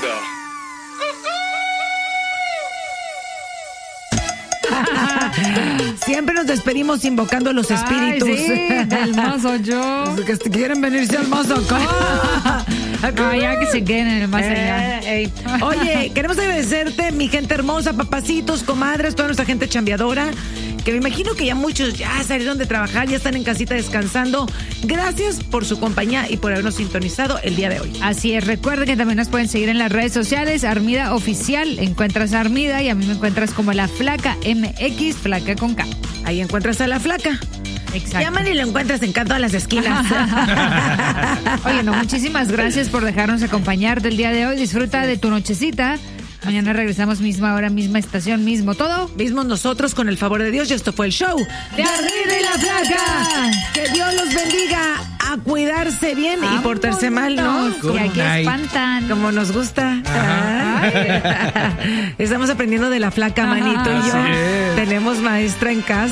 Siempre nos despedimos invocando a los espíritus. Ay, sí, del más allá. Que quieren venirse al más acá. Ya que se queden en el más allá. Oye, queremos agradecerte, mi gente hermosa, papacitos, comadres, toda nuestra gente chambeadora, que me imagino que ya muchos ya salieron de trabajar, ya están en casita descansando. Gracias por su compañía y por habernos sintonizado el día de hoy. Así es, recuerden que también nos pueden seguir en las redes sociales, Armida Oficial, encuentras a Armida y a mí me encuentras como La Flaca MX, Flaca con K. Ahí encuentras a La Flaca. Exacto. Llaman y lo encuentras en todas las esquinas. Oye, no, muchísimas gracias por dejarnos acompañarte el día de hoy. Disfruta de tu nochecita. Mañana regresamos misma hora, misma estación, mismo todo. Mismos nosotros, con el favor de Dios, y esto fue el show de Armida y La Flaca. Que Dios los bendiga, a cuidarse bien y portarse mal, ¿no? Y aquí espantan. Como nos gusta. Estamos aprendiendo de La Flaca, manito y yo. Tenemos maestra en casa.